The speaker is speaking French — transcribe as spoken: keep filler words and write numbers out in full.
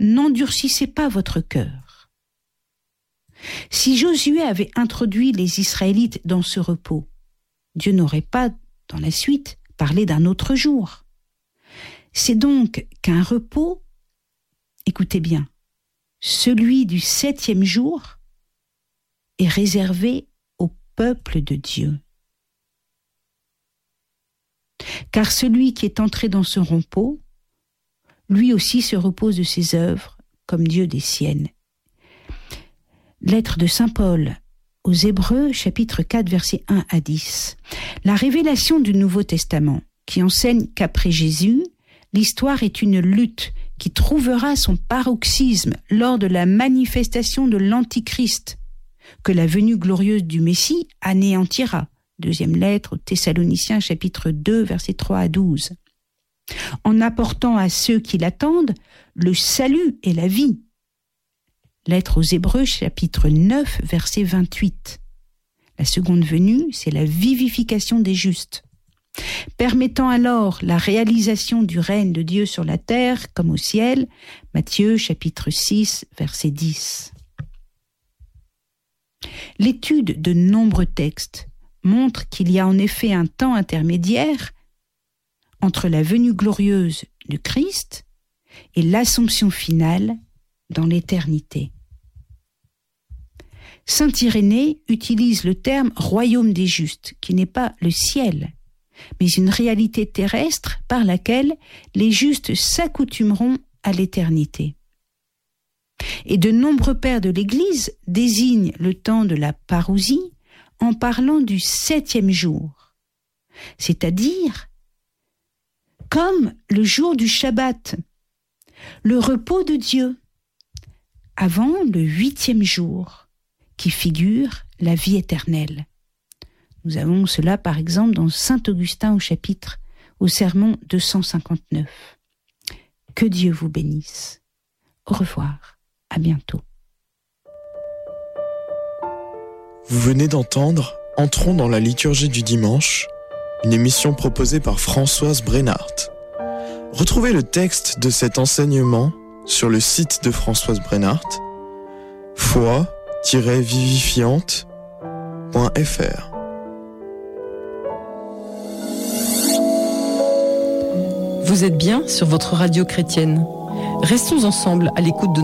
n'endurcissez pas votre cœur. Si Josué avait introduit les Israélites dans ce repos, Dieu n'aurait pas, dans la suite, parlé d'un autre jour. C'est donc qu'un repos, écoutez bien, celui du septième jour, est réservé au peuple de Dieu. Car celui qui est entré dans ce repos, lui aussi se repose de ses œuvres, comme Dieu des siennes. Lettre de saint Paul aux Hébreux, chapitre quatre, versets un à dix. La révélation du Nouveau Testament, qui enseigne qu'après Jésus, l'histoire est une lutte qui trouvera son paroxysme lors de la manifestation de l'Antichrist, que la venue glorieuse du Messie anéantira. Deuxième lettre aux Thessaloniciens, chapitre deux, versets trois à douze. En apportant à ceux qui l'attendent le salut et la vie. Lettre aux Hébreux, chapitre neuf, verset vingt-huit. La seconde venue, c'est la vivification des justes, permettant alors la réalisation du règne de Dieu sur la terre comme au ciel. Matthieu, chapitre six, verset dix. L'étude de nombreux textes montre qu'il y a en effet un temps intermédiaire entre la venue glorieuse du Christ et l'assomption finale dans l'éternité. Saint Irénée utilise le terme « royaume des justes », qui n'est pas le ciel, mais une réalité terrestre par laquelle les justes s'accoutumeront à l'éternité. Et de nombreux pères de l'Église désignent le temps de la parousie en parlant du septième jour, c'est-à-dire comme le jour du Shabbat, le repos de Dieu, avant le huitième jour, qui figure la vie éternelle. Nous avons cela par exemple dans saint Augustin au chapitre, au sermon deux cent cinquante-neuf. Que Dieu vous bénisse. Au revoir, à bientôt. Vous venez d'entendre Entrons dans la liturgie du dimanche, une émission proposée par Françoise Brennart. Retrouvez le texte de cet enseignement sur le site de Françoise Brennart, foi tiret vivifiante point f r. Vous êtes bien sur votre radio chrétienne. Restons ensemble à l'écoute de